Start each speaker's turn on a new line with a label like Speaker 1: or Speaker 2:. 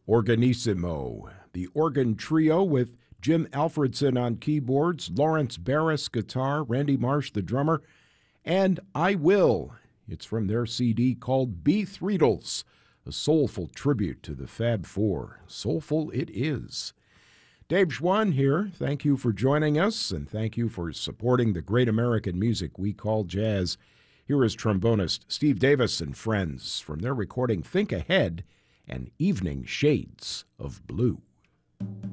Speaker 1: Organissimo, the organ trio with Jim Alfredson on keyboards, Lawrence Barris guitar, Randy Marsh the drummer, and I Will. It's from their CD called Beathreedles, a soulful tribute to the Fab Four. Soulful it is. Dave Schwann here. Thank you for joining us, and thank you for supporting the great American music we call jazz. Here is trombonist Steve Davis and friends from their recording Think Ahead and Evening Shades of Blue.